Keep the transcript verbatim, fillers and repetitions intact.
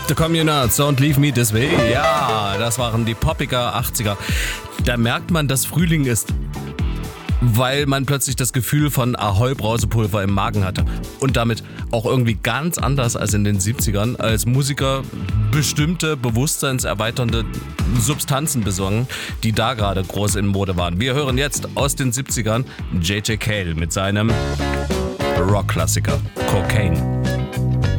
The Communards, Don't Leave Me This Way. Ja, das waren die poppiger achtziger. Da merkt man, dass Frühling ist, weil man plötzlich das Gefühl von Ahoi-Brausepulver im Magen hatte. Und damit auch irgendwie ganz anders als in den siebzigern, als Musiker bestimmte bewusstseinserweiternde Substanzen besorgen, die da gerade groß in Mode waren. Wir hören jetzt aus den siebzigern J J Cale mit seinem Rockklassiker Cocaine.